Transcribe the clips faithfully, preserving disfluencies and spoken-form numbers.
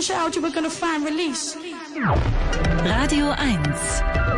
child, you were gonna find release. Radio eins.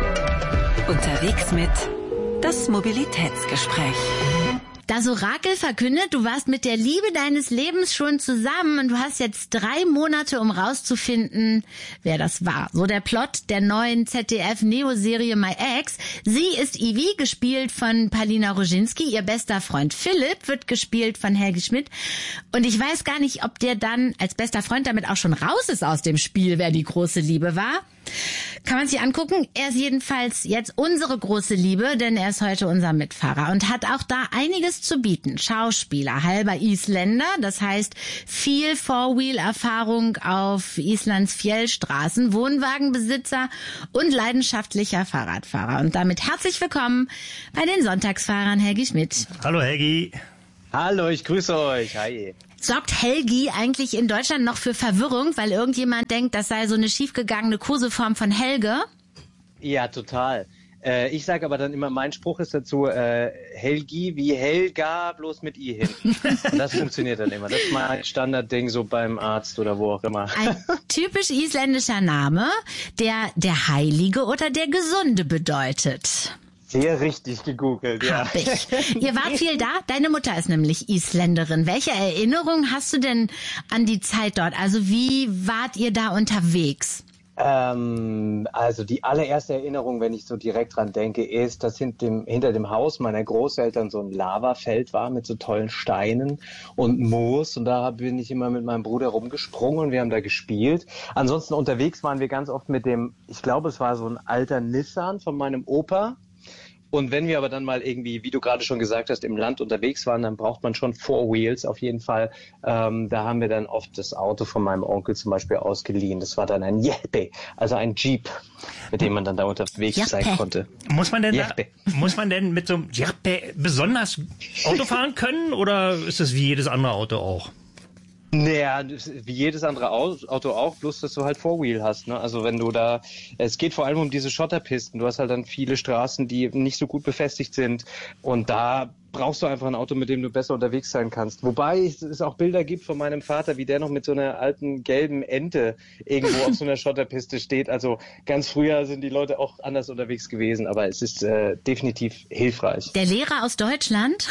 Unterwegs mit das Mobilitätsgespräch. Das Orakel verkündet, du warst mit der Liebe deines Lebens schon zusammen und du hast jetzt drei Monate, um rauszufinden, wer das war. So der Plot der neuen Z D F-Neo-Serie My Ex. Sie ist Ivy, gespielt von Paulina Roginski. Ihr bester Freund Philipp wird gespielt von Helgi Schmidt. Und ich weiß gar nicht, ob der dann als bester Freund damit auch schon raus ist aus dem Spiel, wer die große Liebe war. Kann man sich angucken. Er ist jedenfalls jetzt unsere große Liebe, denn er ist heute unser Mitfahrer und hat auch da einiges zu bieten. Schauspieler, halber Isländer, das heißt viel Four-Wheel-Erfahrung auf Islands Fjellstraßen, Wohnwagenbesitzer und leidenschaftlicher Fahrradfahrer. Und damit herzlich willkommen bei den Sonntagsfahrern, Helgi Schmidt. Hallo Helgi. Hallo, ich grüße euch. Hi. Sorgt Helgi eigentlich in Deutschland noch für Verwirrung, weil irgendjemand denkt, das sei so eine schiefgegangene Koseform von Helge? Ja, total. Äh, ich sage aber dann immer, mein Spruch ist dazu, äh, Helgi wie Helga, bloß mit I hinten. Und das funktioniert dann immer. Das ist mein Standardding so beim Arzt oder wo auch immer. Ein typisch isländischer Name, der der Heilige oder der Gesunde bedeutet. Sehr richtig gegoogelt, ja. Hab ich. Ihr wart viel da? Deine Mutter ist nämlich Isländerin. Welche Erinnerung hast du denn an die Zeit dort? Also wie wart ihr da unterwegs? Ähm, also die allererste Erinnerung, wenn ich so direkt dran denke, ist, dass hinter dem, hinter dem Haus meiner Großeltern so ein Lavafeld war mit so tollen Steinen und Moos. Und da bin ich immer mit meinem Bruder rumgesprungen und wir haben da gespielt. Ansonsten unterwegs waren wir ganz oft mit dem, ich glaube, es war so ein alter Nissan von meinem Opa. Und wenn wir aber dann mal irgendwie, wie du gerade schon gesagt hast, im Land unterwegs waren, dann braucht man schon Four Wheels auf jeden Fall. Ähm, da haben wir dann oft das Auto von meinem Onkel zum Beispiel ausgeliehen. Das war dann ein Jeppe, also ein Jeep, mit dem man dann da unterwegs Jeppe. sein konnte. Muss man denn, da, Jeppe. muss man denn mit so einem Jeppe besonders Auto fahren können oder ist es wie jedes andere Auto auch? Naja, wie jedes andere Auto auch, bloß dass du halt Four-Wheel hast, ne? Also wenn du da, es geht vor allem um diese Schotterpisten. Du hast halt dann viele Straßen, die nicht so gut befestigt sind und da brauchst du einfach ein Auto, mit dem du besser unterwegs sein kannst. Wobei es auch Bilder gibt von meinem Vater, wie der noch mit so einer alten gelben Ente irgendwo auf so einer Schotterpiste steht. Also ganz früher sind die Leute auch anders unterwegs gewesen, aber es ist äh, definitiv hilfreich. Der Lehrer aus Deutschland?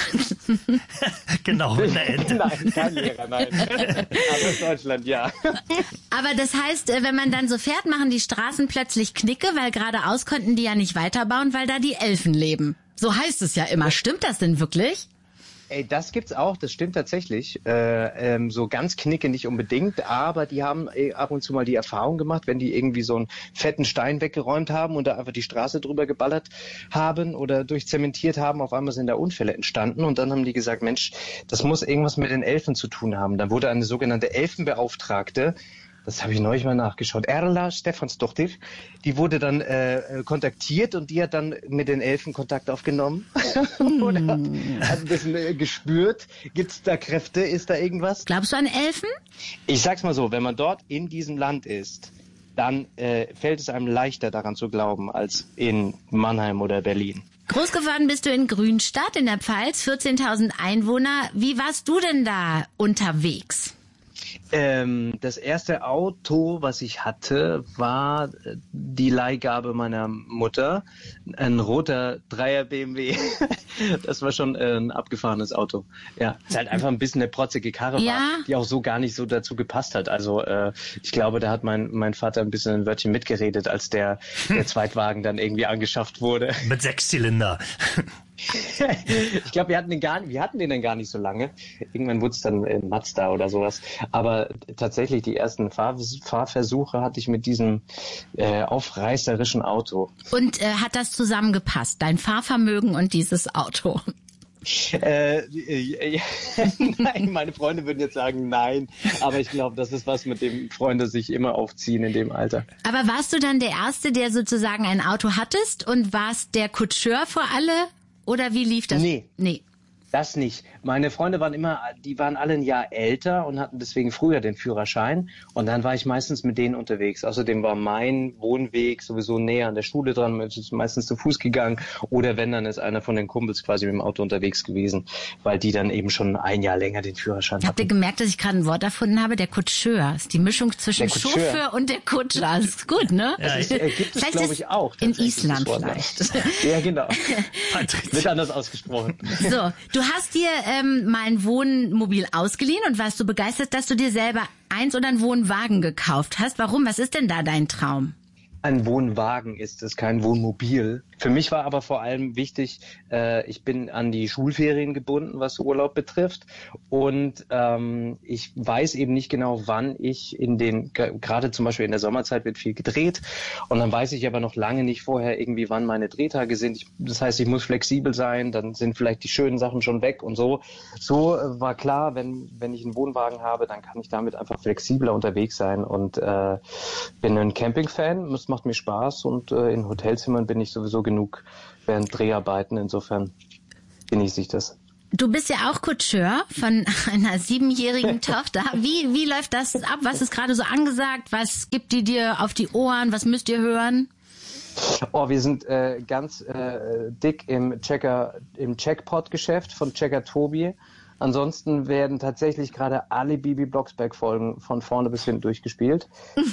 Genau, mit der Ente. Nein, kein Lehrer, nein. Aber aus Deutschland, ja. Aber das heißt, wenn man dann so fährt, machen die Straßen plötzlich Knicke, weil geradeaus konnten die ja nicht weiterbauen, weil da die Elfen leben. So heißt es ja immer. Stimmt das denn wirklich? Ey, das gibt's auch, das stimmt tatsächlich. Äh, ähm, so ganz Knicke nicht unbedingt, aber die haben äh, ab und zu mal die Erfahrung gemacht, wenn die irgendwie so einen fetten Stein weggeräumt haben und da einfach die Straße drüber geballert haben oder durchzementiert haben, auf einmal sind da Unfälle entstanden und dann haben die gesagt, Mensch, das muss irgendwas mit den Elfen zu tun haben. Dann wurde eine sogenannte Elfenbeauftragte, das habe ich neulich mal nachgeschaut, Erla Stefansdóttir, die wurde dann äh, kontaktiert und die hat dann mit den Elfen Kontakt aufgenommen und hat, hat ein bisschen äh, gespürt, gibt's da Kräfte, ist da irgendwas? Glaubst du an Elfen? Ich sag's mal so, wenn man dort in diesem Land ist, dann äh, fällt es einem leichter daran zu glauben, als in Mannheim oder Berlin. Groß geworden bist du in Grünstadt in der Pfalz, vierzehntausend Einwohner. Wie warst du denn da unterwegs? Ähm, das erste Auto, was ich hatte, war die Leihgabe meiner Mutter. Ein roter Dreier B M W. Das war schon äh, ein abgefahrenes Auto. Ja, es ist halt einfach ein bisschen eine protzige Karre Ja. war, die auch so gar nicht so dazu gepasst hat. Also äh, ich glaube, da hat mein mein Vater ein bisschen ein Wörtchen mitgeredet, als der, der Zweitwagen dann irgendwie angeschafft wurde. Mit sechs Zylinder. Ich glaube, wir hatten den gar, wir hatten den dann gar nicht so lange. Irgendwann wurde es dann in Mazda oder sowas. Aber tatsächlich die ersten Fahr Fahrversuche hatte ich mit diesem äh, aufreißerischen Auto. Und äh, hat das zusammengepasst, dein Fahrvermögen und dieses Auto? Äh, äh, nein, meine Freunde würden jetzt sagen nein, aber ich glaube, das ist was, mit dem Freunde sich immer aufziehen in dem Alter. Aber warst du dann der Erste, der sozusagen ein Auto hattest und warst der Kutscheur für alle? Oder wie lief das? Nee. Nee. Das nicht. Meine Freunde waren immer, die waren alle ein Jahr älter und hatten deswegen früher den Führerschein. Und dann war ich meistens mit denen unterwegs. Außerdem war mein Wohnweg sowieso näher an der Schule dran. Ich bin meistens zu Fuß gegangen. Oder wenn, dann ist einer von den Kumpels quasi mit dem Auto unterwegs gewesen, weil die dann eben schon ein Jahr länger den Führerschein hatten. Habt ihr gemerkt, dass ich gerade ein Wort erfunden habe? Der Kutscheur. Das ist die Mischung zwischen Chauffeur und der Kutscher. Das ist gut, ne? Ja, das äh, gibt es, glaube ich, auch. In Island vielleicht. Ja, genau. Wird anders ausgesprochen. So, du hast dir ähm, mal ein Wohnmobil ausgeliehen und warst so begeistert, dass du dir selber eins oder einen Wohnwagen gekauft hast. Warum? Was ist denn da dein Traum? Ein Wohnwagen ist es, kein Wohnmobil. Für mich war aber vor allem wichtig, äh, ich bin an die Schulferien gebunden, was Urlaub betrifft. Und ähm, ich weiß eben nicht genau, wann ich in den, gerade zum Beispiel in der Sommerzeit wird viel gedreht. Und dann weiß ich aber noch lange nicht vorher irgendwie, wann meine Drehtage sind. Ich, das heißt, ich muss flexibel sein, dann sind vielleicht die schönen Sachen schon weg und so. So äh, war klar, wenn, wenn ich einen Wohnwagen habe, dann kann ich damit einfach flexibler unterwegs sein. Und äh, bin ein Camping-Fan, es macht mir Spaß. Und äh, in Hotelzimmern bin ich sowieso genug während Dreharbeiten. Insofern genieße ich das. Du bist ja auch Kutscheur von einer siebenjährigen Tochter. Wie, wie läuft das ab? Was ist gerade so angesagt? Was gibt die dir auf die Ohren? Was müsst ihr hören? Oh, wir sind äh, ganz äh, dick im Checker, im Checkpot-Geschäft von Checker Tobi. Ansonsten werden tatsächlich gerade alle Bibi Blocksberg-Folgen von vorne bis hinten durchgespielt,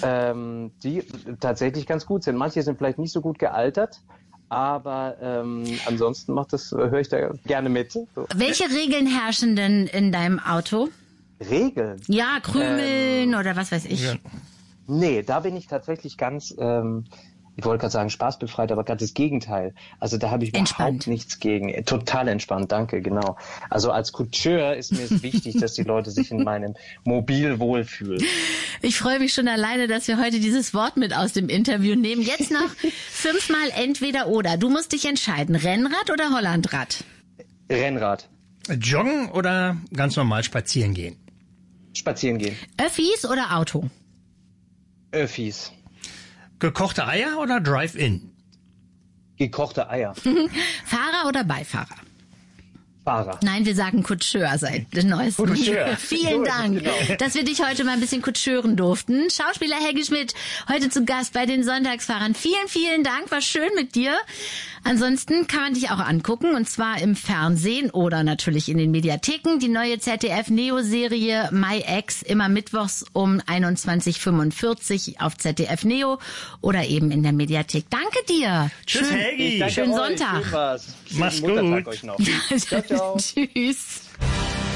ähm, die tatsächlich ganz gut sind. Manche sind vielleicht nicht so gut gealtert, aber ähm, ansonsten macht das, höre ich da gerne mit. So. Welche Regeln herrschen denn in deinem Auto? Regeln? Ja, Krümeln ähm, oder was weiß ich. Ja. Nee, da bin ich tatsächlich ganz, ähm, ich wollte gerade sagen spaßbefreit, aber gerade das Gegenteil. Also da habe ich überhaupt entspannt. Nichts gegen. Total entspannt, danke, genau. Also als Kutscheur ist mir es wichtig, dass die Leute sich in meinem Mobil wohlfühlen. Ich freue mich schon alleine, dass wir heute dieses Wort mit aus dem Interview nehmen. Jetzt noch fünfmal entweder oder. Du musst dich entscheiden, Rennrad oder Hollandrad? Rennrad. Joggen oder ganz normal spazieren gehen? Spazieren gehen. Öffis oder Auto? Öffis. Gekochte Eier oder Drive-In? Gekochte Eier. Fahrer oder Beifahrer? Fahrer. Nein, wir sagen Kutscheur seit den neuesten. Kutscheur. Vielen Dank, genau. dass wir dich heute mal ein bisschen kutschören durften. Schauspieler Helge Schmidt, heute zu Gast bei den Sonntagsfahrern. Vielen, vielen Dank, war schön mit dir. Ansonsten kann man dich auch angucken, und zwar im Fernsehen oder natürlich in den Mediatheken. Die neue Z D F-Neo-Serie My Ex, immer mittwochs um einundzwanzig Uhr fünfundvierzig auf Z D F Neo oder eben in der Mediathek. Danke dir. Tschüss, schön, Helgi. Schönen Sonntag. Schön was. Mach's Schönen gut. Muttertag euch noch. Ciao, ciao. Tschüss.